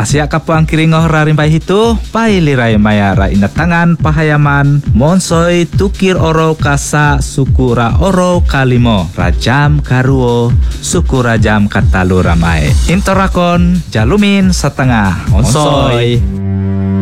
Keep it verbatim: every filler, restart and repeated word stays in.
Asia kapuang kiringoh rarimpai hitu pailirai maya ra inatangan pahayaman monsoi tukir oro kasa sukura oro kalimo rajam karuo suku rajam katalu ramai intorakon jalumin setengah monsoi.